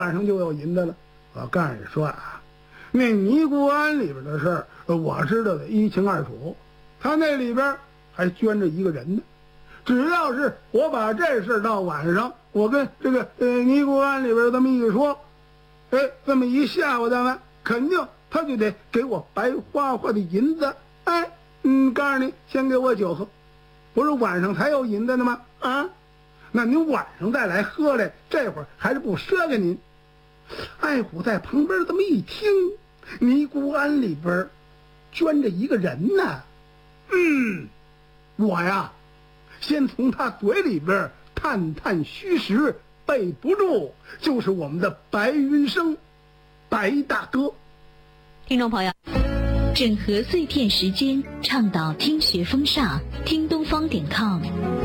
晚上就有银子了。我告诉你说啊，那尼姑庵里边的事儿，我知道的一清二楚。他那里边还捐着一个人呢。只要是我把这事到晚上，我跟这个尼姑庵里边这么一说，这么一吓唬他们，肯定他就得给我白花花的银子。告诉你，先给我酒喝，不是晚上才有银子的吗？啊，那您晚上再来喝来，这会儿还是不赊给您。爱虎在旁边这么一听，尼姑庵里边捐着一个人呢。我呀，先从他嘴里边探探虚实，背不住就是我们的白云生，白大哥。 听众朋友，整合碎片时间，倡导听学风尚，听东方.com。